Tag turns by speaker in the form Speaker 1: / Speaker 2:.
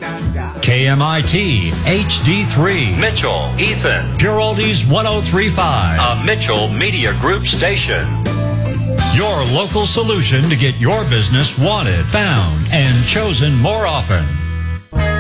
Speaker 1: KMIT HD3
Speaker 2: Mitchell, Ethan.
Speaker 1: Pure Oldies 103.5,
Speaker 2: A Mitchell Media Group station.
Speaker 1: your local solution to get your business wanted, found, and chosen more often.